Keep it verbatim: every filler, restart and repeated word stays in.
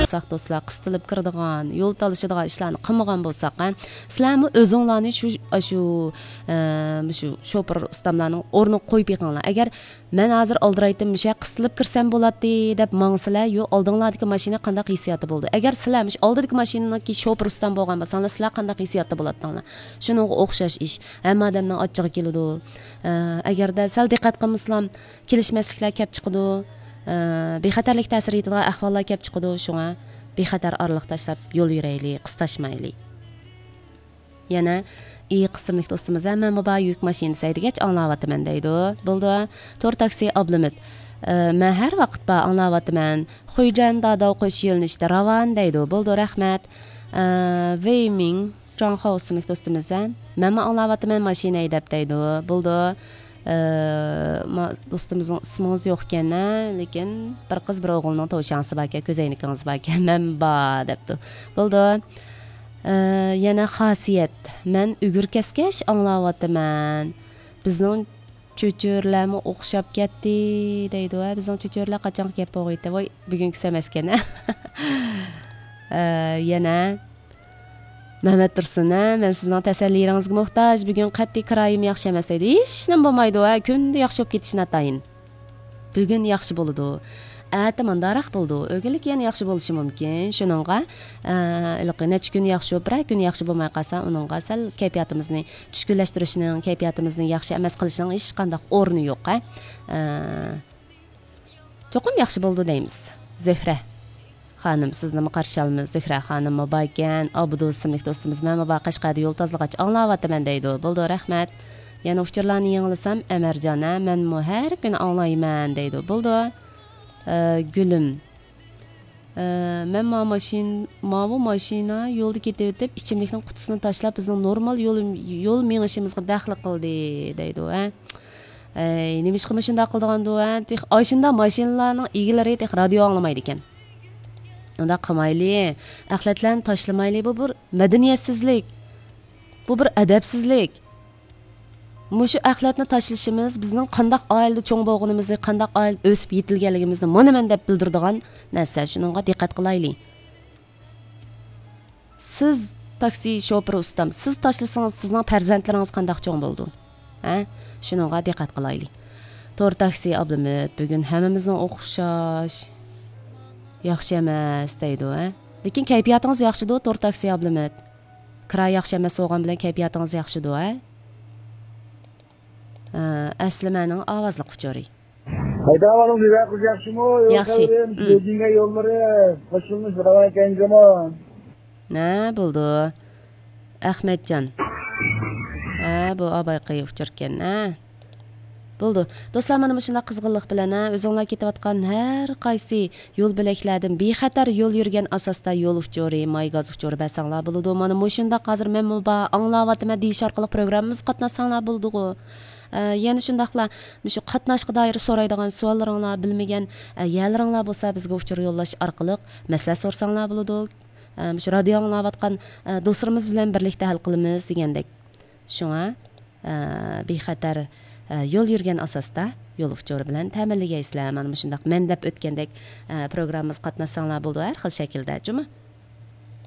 Saq dostlar, qıstilib kirdigan, yol talışıdığan işlarni qilmagan bolsaq, sizlarmi o'zinglarni shu shu shu şoför ustamlarning o'rniga qo'yib yiqinglar. Agar men hozir oldiraytim, misha qıstilib kirsam bo'ladi deb mangsizlar, yo oldinglardagi mashina qanday hissiyati bo'ldi? Agar sizlar mish oldidagi mashinaniki şoför ustam bo'lgan bo'lsanglar, sizlar qanday hissiyatda bo'ladinglar? Shuningga o'xshash ish. Hamma odamning ochchig'i keladi. Agarda sal diqqat qilmasam, kelishmasliklar kelib chiqadi. Bexatarlik ta'sir etadigan ahvollar kelib chiqadi. Shunga bexatar oraliq tashlab yo'l yuraylik, qistashmaylik. Yana iyi qismlik do'stimiz ham men bu yuk mashinasi haydagach anglayapman deydi. Bo'ldi. To'r taksi oblimit. Men har vaqt ba anglayapman. Xujan dada o'qish yo'lnishda ravon deydi. Bo'ldi, rahmat. Weiming John House-lik do'stimiz ham men anglayapman mashina haydab deydi. Bo'ldi. Do'stimizning ismingiz yo'q ekan, lekin bir qiz bir o'g'ilning to'shansi bor ekan, ko'zoynikingiz bor ekan. Men ba debdi. Bo'ldi. Yana xosiyat. Men ugur kaskash anglayapman. Bizning cho'chorlarmi o'xshab ketdi deydi. Bizning cho'chorlar qachon kelib qo'ydi? Voy, bugungisi emas ekan. Yana Mehmet Tursun, men sizning tasallilaringizga muhtoj. Bugun qat'iy kiroyim yaxshi emas deydi. Hech nima bo'lmaydi, kunda yaxshi bo'lib ketishini atayin. Bugun yaxshi bo'ladi. Ati mandaraq bo'ldi. O'g'illik yana yaxshi bo'lishi mumkin. Shuningga, ilqi necha kun yaxshi bo'lib, bir kun yaxshi bo'lmay qolsa, uningga sal kayfiyatimizni tushkunlashtirishning, kayfiyatimizni yaxshi emas qilishning hech qanday o'rni yo'q. Cho'qim yaxshi bo'ldi deymiz. Zuhra Xanım, sizni qarshi olamiz. Zuhra xonim mobaygan, Abdu ismli do'stimiz men moba Qashqarda yo'l tozalag'ach anglayapman deydi. Bo'ldi, rahmat. Yana uchurlarni yanglisam, Amarjona, men mu har kun anglayman deydi. Bo'ldi. Gülüm. Men ma mashin, mavu mashina yo'lda ketib o'tib, ichimlikning qutisini tashlab, bizning normal yo'l yo'l mengishimizga daxl qildi deydi. Ey, nima ish qilib shunday qildigan-da? Oyshinda mashinalarning egalari radio anglamaydi ekan. Unda qilmayli, axlatlarni tashlamayli, bu bir madaniyatsizlik. Bu bir adabsizlik. Mushu axlatni tashlashimiz bizning qandaq oilada cho'ng bo'lganimizni, qandaq oilada o'sib yetilganligimizni monaman deb bildiradigan narsa. Shuningga diqqat qilaylik. Siz taksi shoför ustam, siz tashlasangiz sizning farzandlaringiz qandaq cho'ng bo'ldi? Ha? Shuningga diqqat qilaylik. To'r taksi oblimit bugun hammamizning o'xshash yaxshi emas deydi, ha? Lekin kayfiyatingiz yaxshi-da, to'r taksi oblimit. Kira yaxshi emas bo'lgan bilan kayfiyatingiz yaxshi-da, ha? Asli mening ovozli quchori. Haydavalım bir yakış yaxshimi? Yaxshi. Yo'lga yo'llari qo'shilmish ravon ekanmi? Na, bo'ldi. Ahmedjon. Ha, bu abayqiy uchirgan, ha? Bo'ldi. Do'stlar, mana shunday qizg'inlik bilan o'zinglar ketayotgan har qaysi yo'l bilaklardan bexatar yo'l yurgan asosda yo'l uchori, maygaz uchori basanglar bo'ladi. Mana shunda hozir men bu anglayapman deyish orqali programmamiz qatnashsanglar bo'ldi. Yana shundaqla shu qatnashga doir so'raydigan savollaringlar, bilmagan yerlaringlar bo'lsa bizga uchur yo'llash orqali masala so'rsanglar bo'ladi. Shu radio anglayotgan do'stlarimiz bilan birlikda hal qilamiz degandek. Shunga bexatar yo'l yurgan asosda yo'l uchuri bilan ta'minlagaysizlar. Mana shundaq men deb o'tgandek programmamiz qatnashsanglar bo'ldi har xil shaklda, juma.